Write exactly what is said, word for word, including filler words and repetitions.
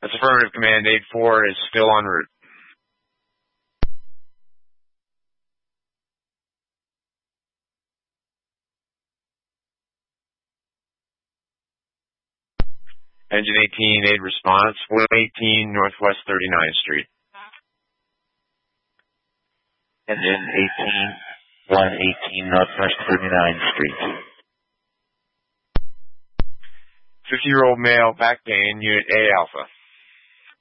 That's affirmative, Command. eight four is still en route. Engine eighteen, aid response, one eighteen Northwest thirty-ninth Street. Engine eighteen, one eighteen Northwest thirty-ninth Street. fifty-year-old male, back pain, Unit A Alpha.